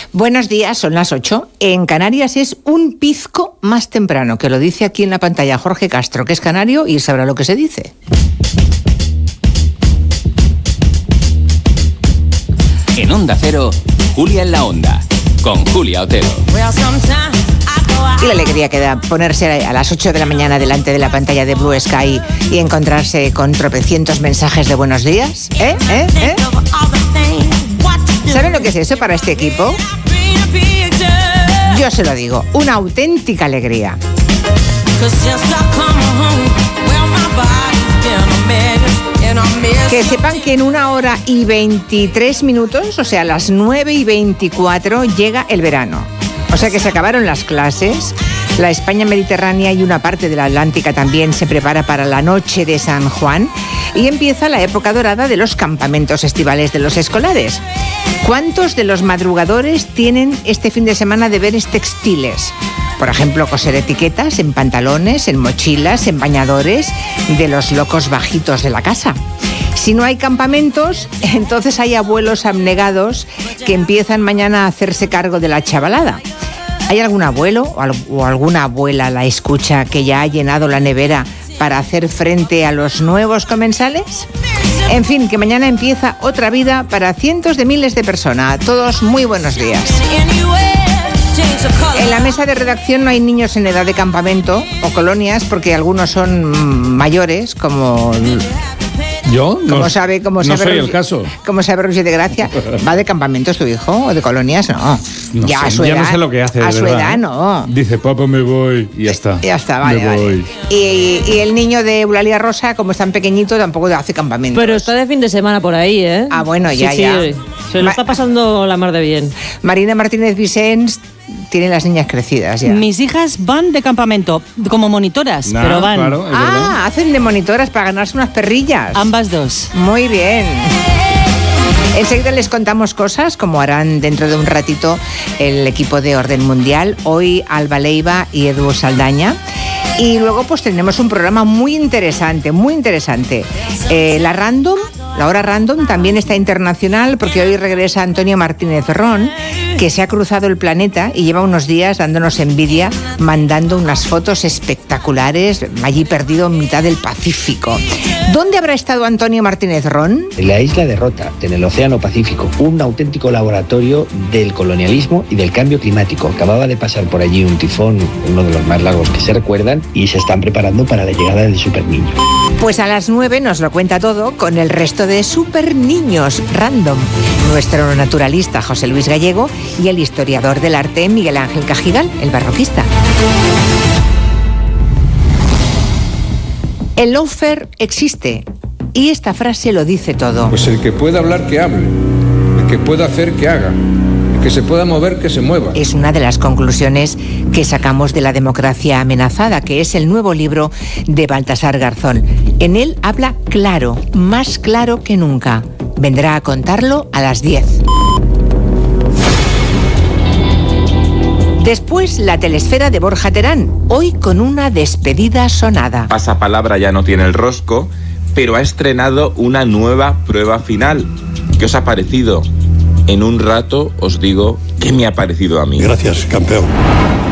Buenos días, son las 8. En Canarias es un pizco más temprano, que lo dice aquí en la pantalla Jorge Castro, que es canario y sabrá lo que se dice. En Onda Cero, Julia en la Onda, con Julia Otero. Y la alegría que da ponerse a las 8 de la mañana delante de la pantalla de Blue Sky y encontrarse con tropecientos mensajes de buenos días. ¿Saben lo que es eso para este equipo? Yo se lo digo, una auténtica alegría. Que sepan que en 1 hora y 23 minutos, o sea, a las 9:24, llega el verano. O sea que se acabaron las clases, la España mediterránea y una parte de la Atlántica también se prepara para la noche de San Juan y empieza la época dorada de los campamentos estivales de los escolares. ¿Cuántos de los madrugadores tienen este fin de semana deberes textiles? Por ejemplo, coser etiquetas en pantalones, en mochilas, en bañadores de los locos bajitos de la casa. Si no hay campamentos, entonces hay abuelos abnegados que empiezan mañana a hacerse cargo de la chavalada. ¿Hay algún abuelo o alguna abuela a la escucha que ya ha llenado la nevera para hacer frente a los nuevos comensales? En fin, que mañana empieza otra vida para cientos de miles de personas. A todos, muy buenos días. En la mesa de redacción no hay niños en edad de campamento o colonias porque algunos son mayores, como... ¿Yo? Como sabe soy el caso. Como sabe Roger de Gracia. ¿Va de campamentos tu hijo o de colonias? No. Ya a su edad. Ya no sé lo que hace, a de su verdad. edad no. Dice, papá, me voy. Y ya está. Ya está, vale. Y el niño de Eulalia Rosa, como es tan pequeñito, tampoco hace campamentos. Pero está de fin de semana por ahí, ¿eh? Ah, bueno, ya. Se lo está pasando la mar de bien. Marina Martínez Vicens tiene las niñas crecidas ya. Mis hijas van de campamento como monitoras, pero van. Claro, es verdad. Hacen de monitoras para ganarse unas perrillas. Ambas dos. Muy bien. Enseguida les contamos cosas, como harán dentro de un ratito el equipo de Orden Mundial. Hoy Alba Leiva y Edu Saldaña. Y luego pues tendremos un programa muy interesante, muy interesante. La hora random también está internacional porque hoy regresa Antonio Martínez Ron, que se ha cruzado el planeta y lleva unos días dándonos envidia, mandando unas fotos espectaculares, allí perdido en mitad del Pacífico. ¿Dónde habrá estado Antonio Martínez Ron? En la isla de Rota, en el Océano Pacífico, un auténtico laboratorio del colonialismo y del cambio climático. Acababa de pasar por allí un tifón, uno de los más largos que se recuerdan, y se están preparando para la llegada del Superniño. Pues a las 9 nos lo cuenta todo con el resto de Super Niños Random. Nuestro naturalista José Luis Gallego y el historiador del arte Miguel Ángel Cajigal, el barroquista. El lawfare existe y esta frase lo dice todo. Pues el que pueda hablar, que hable. El que pueda hacer, que haga. El que se pueda mover, que se mueva. Es una de las conclusiones que sacamos de La democracia amenazada, que es el nuevo libro de Baltasar Garzón. En él habla claro, más claro que nunca. Vendrá a contarlo a las 10. Después, la telesfera de Borja Terán, hoy con una despedida sonada. Pasapalabra ya no tiene el rosco, pero ha estrenado una nueva prueba final. ¿Qué os ha parecido? En un rato os digo qué me ha parecido a mí. Gracias, campeón.